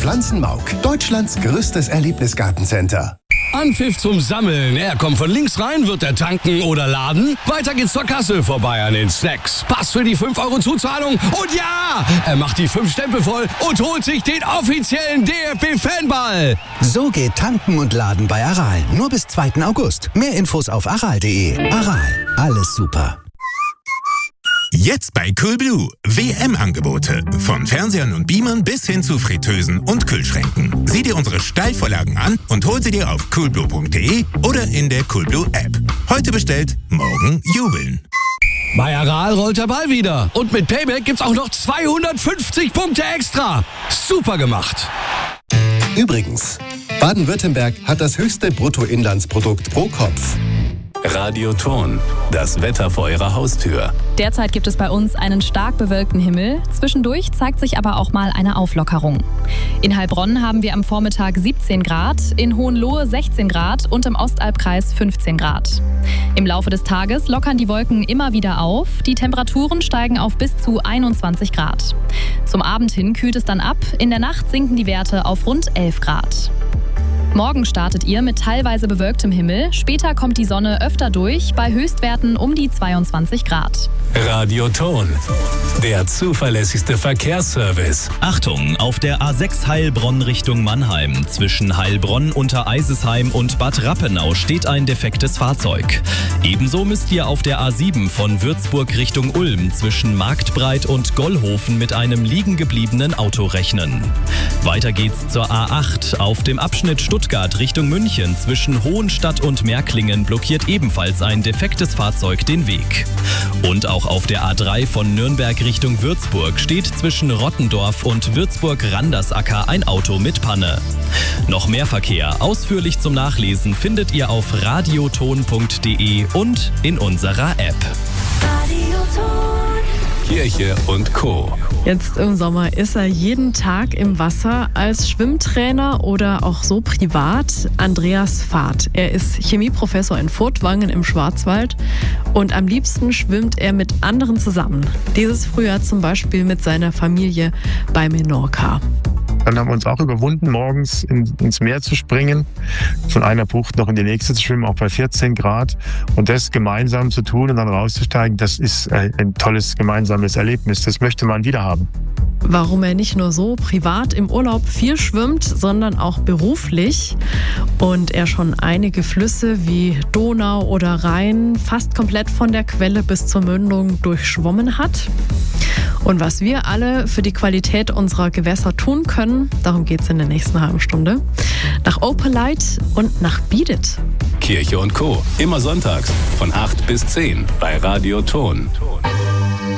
Pflanzenmauk, Deutschlands größtes Erlebnisgartencenter. Anpfiff zum Sammeln. Er kommt von links rein, wird er tanken oder laden. Weiter geht's zur Kasse, vorbei an den Snacks. Pass für die 5 € Zuzahlung. Und ja, er macht die 5 Stempel voll und holt sich den offiziellen DFB-Fanball. So geht Tanken und Laden bei Aral. Nur bis 2. August. Mehr Infos auf aral.de. Aral, alles super. Jetzt bei Coolblue. WM-Angebote. Von Fernsehern und Beamern bis hin zu Fritteusen und Kühlschränken. Sieh dir unsere Steilvorlagen an und hol sie dir auf coolblue.de oder in der Coolblue-App. Heute bestellt, morgen jubeln. Bei Aral rollt der Ball wieder. Und mit Payback gibt's auch noch 250 Punkte extra. Super gemacht. Übrigens, Baden-Württemberg hat das höchste Bruttoinlandsprodukt pro Kopf. Radioton, das Wetter vor Ihrer Haustür. Derzeit gibt es bei uns einen stark bewölkten Himmel. Zwischendurch zeigt sich aber auch mal eine Auflockerung. In Heilbronn haben wir am Vormittag 17 Grad, in Hohenlohe 16 Grad und im Ostalbkreis 15 Grad. Im Laufe des Tages lockern die Wolken immer wieder auf. Die Temperaturen steigen auf bis zu 21 Grad. Zum Abend hin kühlt es dann ab. In der Nacht sinken die Werte auf rund 11 Grad. Morgen startet ihr mit teilweise bewölktem Himmel. Später kommt die Sonne öfter durch, bei Höchstwerten um die 22 Grad. Radioton, der zuverlässigste Verkehrsservice. Achtung, auf der A6 Heilbronn Richtung Mannheim. Zwischen Heilbronn, Untereisesheim und Bad Rappenau steht ein defektes Fahrzeug. Ebenso müsst ihr auf der A7 von Würzburg Richtung Ulm zwischen Marktbreit und Gollhofen mit einem liegen gebliebenen Auto rechnen. Weiter geht's zur A8. Auf dem Abschnitt Stuttgart Richtung München zwischen Hohenstadt und Märklingen blockiert ebenfalls ein defektes Fahrzeug den Weg. Und auch auf der A3 von Nürnberg Richtung Würzburg steht zwischen Rottendorf und Würzburg-Randersacker ein Auto mit Panne. Noch mehr Verkehr ausführlich zum Nachlesen findet ihr auf radioton.de und in unserer App. Kirche und Co. Jetzt im Sommer ist er jeden Tag im Wasser als Schwimmtrainer oder auch so privat. Andreas Fahrt. Er ist Chemieprofessor in Furtwangen im Schwarzwald und am liebsten schwimmt er mit anderen zusammen. Dieses Frühjahr zum Beispiel mit seiner Familie bei Menorca. Dann haben wir uns auch überwunden, morgens ins Meer zu springen, von einer Bucht noch in die nächste zu schwimmen, auch bei 14 Grad. Und das gemeinsam zu tun und dann rauszusteigen, das ist ein tolles gemeinsames Erlebnis. Das möchte man wieder haben. Warum er nicht nur so privat im Urlaub viel schwimmt, sondern auch beruflich und er schon einige Flüsse wie Donau oder Rhein fast komplett von der Quelle bis zur Mündung durchschwommen hat. Und was wir alle für die Qualität unserer Gewässer tun können, darum geht es in der nächsten halben Stunde. Nach Opelite und nach Beat. Kirche und Co. Immer sonntags von 8 bis 10 bei Radioton.